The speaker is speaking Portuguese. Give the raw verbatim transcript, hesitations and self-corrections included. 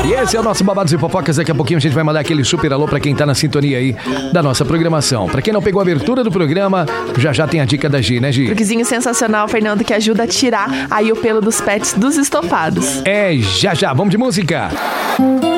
E esse é o nosso Babados e Fofocas. Daqui a pouquinho a gente vai mandar aquele super alô pra quem tá na sintonia aí da nossa programação. Pra quem não pegou a abertura do programa, já já tem a dica da Gi, né, Gi? Truquezinho sensacional, Fernando, que ajuda a tirar aí o pelo dos pets dos estofados. É, já já. Vamos de música.